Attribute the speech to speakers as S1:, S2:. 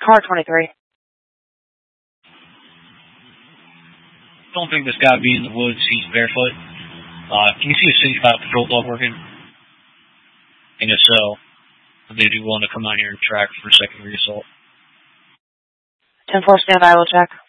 S1: Car 23.
S2: Don't think this guy be in the woods. He's barefoot. Can you see a 65 patrol dog working? And if so, they do want to come out here and track for secondary assault.
S1: 10-4, stand by, we'll check.